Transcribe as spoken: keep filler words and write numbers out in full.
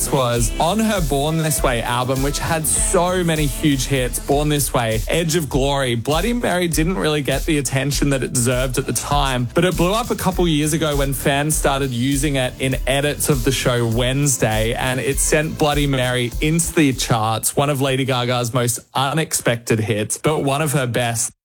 this was on her Born This Way album, which had so many huge hits. Born This Way, Edge of Glory. Bloody Mary didn't really get the attention that it deserved at the time, but it blew up a couple years ago when fans started using it in edits of the show Wednesday, and it sent Bloody Mary into the charts, one of Lady Gaga's most unexpected hits, but one of her best.